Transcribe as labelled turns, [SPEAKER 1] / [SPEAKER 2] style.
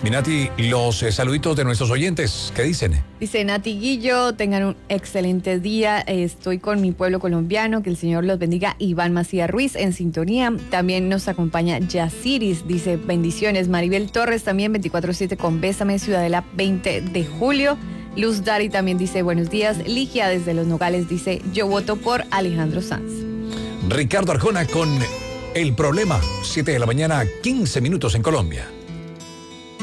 [SPEAKER 1] Minati, los saluditos de nuestros oyentes, ¿qué dicen?
[SPEAKER 2] Dice Nati Guillo, tengan un excelente día, estoy con mi pueblo colombiano, que el Señor los bendiga. Iván Macías Ruiz en sintonía, también nos acompaña Yaciris, dice bendiciones. Maribel Torres también 24/7 con Bésame, Ciudadela 20 de julio. Luz Dari también dice buenos días. Ligia desde Los Nogales dice yo voto por Alejandro Sanz.
[SPEAKER 1] Ricardo Arjona con El Problema, 7 de la mañana, 15 minutos en Colombia.